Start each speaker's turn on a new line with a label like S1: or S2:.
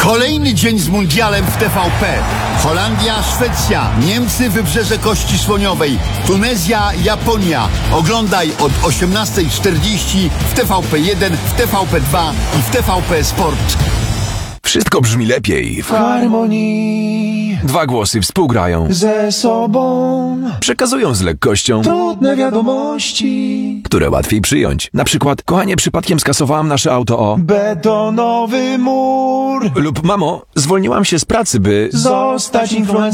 S1: Kolejny dzień z mundialem w TVP. Holandia, Szwecja, Niemcy, Wybrzeże Kości Słoniowej, Tunezja, Japonia. Oglądaj od 18:40 w TVP1, w TVP2 i w TVP Sport.
S2: Wszystko brzmi lepiej
S3: W harmonii
S2: Dwa głosy współgrają,
S3: ze sobą
S2: przekazują z lekkością,
S3: trudne wiadomości.
S2: które łatwiej przyjąć. Na przykład, kochanie, przypadkiem skasowałam nasze auto o...
S3: Betonowy mur.
S2: Lub, mamo, zwolniłam się z pracy, by...
S3: Zostać influencerem.